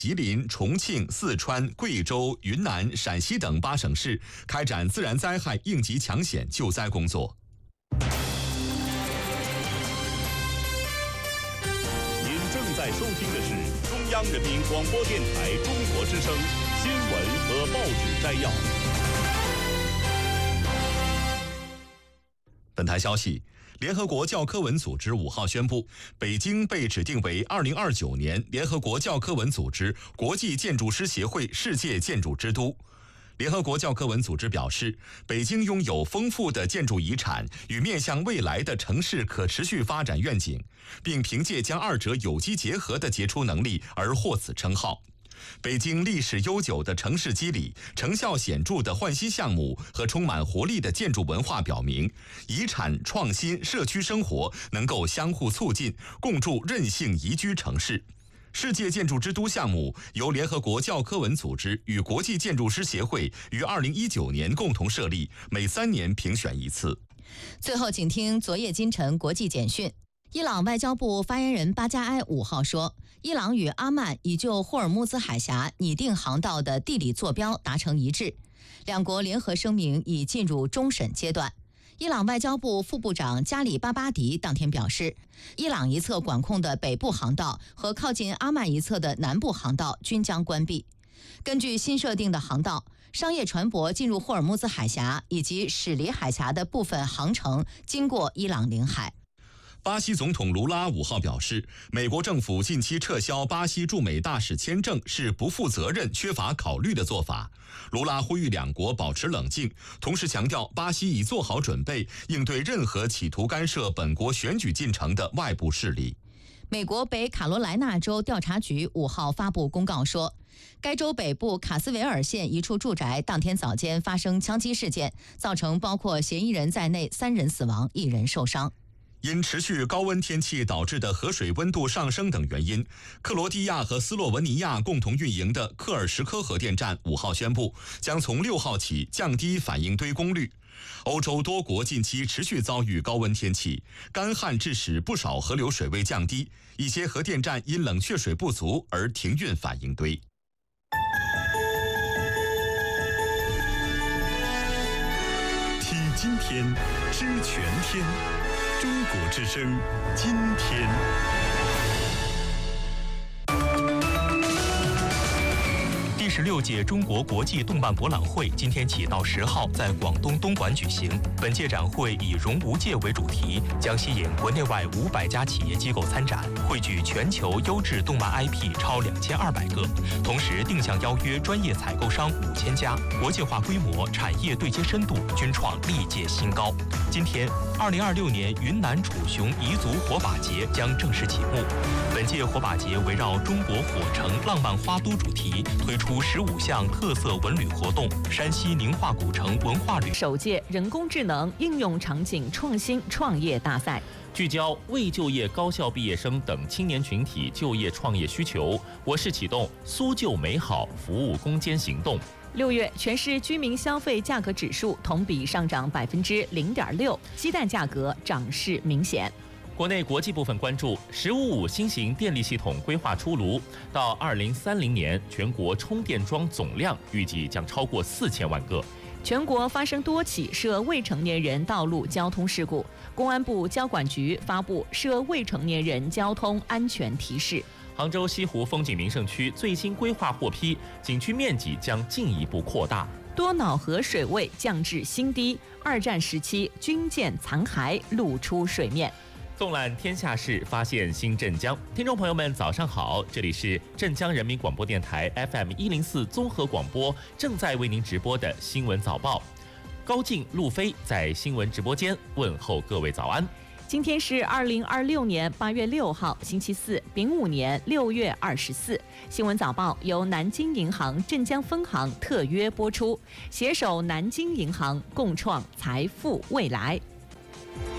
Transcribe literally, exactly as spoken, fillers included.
吉林、重庆、四川、贵州、云南、陕西等八省市开展自然灾害应急抢险救灾工作。 您正在收听的是中央人民广播电台中国之声新闻和报纸摘要。 本台消息。联合国教科文组织五号宣布，北京被指定为二零二九年联合国教科文组织国际建筑师协会世界建筑之都。联合国教科文组织表示，北京拥有丰富的建筑遗产与面向未来的城市可持续发展愿景，并凭借将二者有机结合的杰出能力而获此称号。北京历史悠久的城市肌理、成效显著的换新项目和充满活力的建筑文化表明，遗产创新、社区生活能够相互促进，共筑韧性宜居城市。世界建筑之都项目由联合国教科文组织与国际建筑师协会于二零一九年共同设立，每三年评选一次。 最后，请听昨夜今晨国际简讯。伊朗外交部发言人巴加埃五号说，伊朗与阿曼已就霍尔木兹海峡拟定航道的地理坐标达成一致，两国联合声明已进入终审阶段。伊朗外交部副部长加里巴巴迪当天表示，伊朗一侧管控的北部航道和靠近阿曼一侧的南部航道均将关闭。根据新设定的航道，商业船舶进入霍尔木兹海峡以及驶离海峡的部分航程经过伊朗领海。 巴西总统卢拉五号表示，美国政府近期撤销巴西驻美大使签证是不负责任、缺乏考虑的做法。卢拉呼吁两国保持冷静，同时强调巴西已做好准备，应对任何企图干涉本国选举进程的外部势力。 美国北卡罗来纳州调查局五号发布公告说，该州北部卡斯维尔县一处住宅当天早间发生枪击事件，造成包括嫌疑人在内三人死亡，一人受伤。 因持续高温天气导致的河水温度上升等原因，克罗地亚和斯洛文尼亚共同运营的克尔什科核电站五号宣布，将从六号起降低反应堆功率。欧洲多国近期持续遭遇高温天气，干旱致使不少河流水位降低，一些核电站因冷却水不足而停运反应堆。 听今天，知全天。中国之声，今天。 第十六届中国国际动漫博览会今天起到十号在广东东莞举行。本届展会以“融无界”为主题，将吸引国内外五百家企业机构参展，汇聚全球优质动漫 I P 超两千二百个，同时定向邀约专业采购商五千家，国际化规模、产业对接深度均创历届新高。今天，二零二六年云南楚雄彝族火把节将正式启幕。本届火把节围绕中国火城浪漫花都主题，推出十五项特色文旅活动，山西宁化古城文化旅首届人工智能应用场景创新创业大赛， 聚焦未就业高校毕业生等青年群体就业创业需求，我市启动苏就美好服务攻坚行动。 六月，全市居民消费价格指数同比上涨百分之零点六，鸡蛋价格涨势明显。 国内国际部分关注“十五五”新型电力系统规划出炉，到二零三零年，全国充电桩总量预计将超过四千万个。 全国发生多起涉未成年人道路交通事故，公安部交管局发布涉未成年人交通安全提示。 杭州西湖风景名胜区最新规划获批，景区面积将进一步扩大。 多瑙河水位降至新低，二战时期军舰残骸露出水面。 纵览天下事，发现新镇江。听众朋友们，早上好，这里是镇江人民广播电台 F M 一零四综合广播，正在为您直播的新闻早报。高静、路飞在新闻直播间问候各位早安。 今天是二零二六年八月六号，星期四，丙午年六月二十四。新闻早报由南京银行镇江分行特约播出，携手南京银行，共创财富未来。